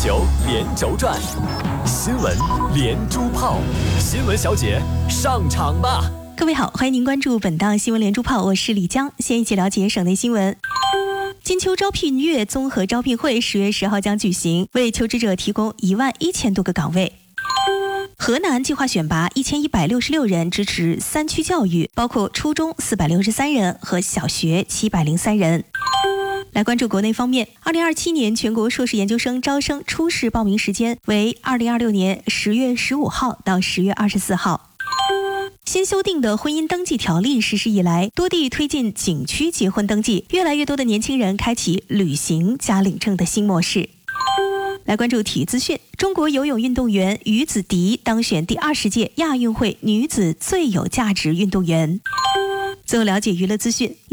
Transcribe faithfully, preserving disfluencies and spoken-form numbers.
球连轴转，新闻连珠炮，新闻小姐上场吧！ 各位好，欢迎您关注本档新闻连珠炮，我是李江。先一起了解省内新闻。金秋招聘月综合招聘会十月十号将举行，为求职者提供一万一千多个岗位。河南计划选拔一千一百六十六人支持三区教育，包括初中四百六十三人和小学七百零三人。来关注国内方面，二零二七年全国硕士研究生招生初试报名时间为二零二六年十月十五号到十月二十四号。新修订的婚姻登记条例实施以来，多地推进景区结婚登记，越来越多的年轻人开启旅行加领证的新模式。来关注体育资讯，中国游泳运动员于子迪当选第二十届亚运会女子最有价值运动员。最后了解娱乐资讯。